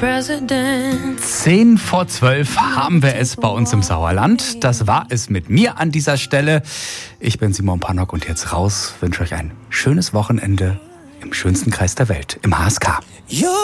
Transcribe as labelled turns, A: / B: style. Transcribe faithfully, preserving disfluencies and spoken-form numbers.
A: Zehn vor zwölf haben wir es bei uns im Sauerland. Das war es mit mir an dieser Stelle. Ich bin Simon Pannock und jetzt raus. Wünsche euch ein schönes Wochenende im schönsten Kreis der Welt, im H S K.